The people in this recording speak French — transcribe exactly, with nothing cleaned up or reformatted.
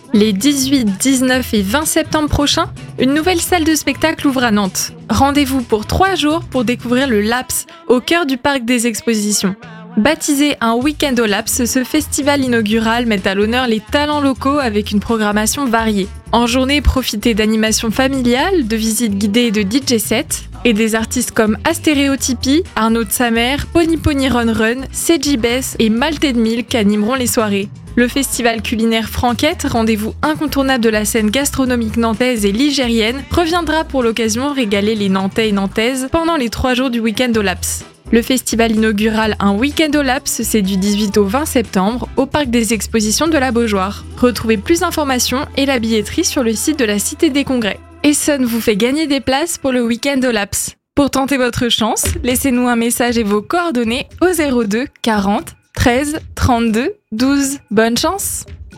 Les dix-huit, dix-neuf et vingt septembre prochains, une nouvelle salle de spectacle ouvre à Nantes. Rendez-vous pour trois jours pour découvrir le Laps, au cœur du parc des expositions. Baptisé un week-end au Laps, ce festival inaugural met à l'honneur les talents locaux avec une programmation variée. En journée, profitez d'animations familiales, de visites guidées et de D J sets, et des artistes comme Astéréotypie, Arnaud de Samer, Pony Pony Run Run, C J Bess et Malted Milk animeront les soirées. Le festival culinaire Franquette, rendez-vous incontournable de la scène gastronomique nantaise et ligérienne, reviendra pour l'occasion régaler les Nantais et Nantaises pendant les trois jours du week-end au Laps. Le festival inaugural Un week-end au Laps, c'est du dix-huit au vingt septembre au parc des expositions de la Beaujoire. Retrouvez plus d'informations et la billetterie sur le site de la Cité des Congrès. Essonne vous fait gagner des places pour le week-end au Laps. Pour tenter votre chance, laissez-nous un message et vos coordonnées au zéro deux quarante treize trente-deux douze. Bonne chance!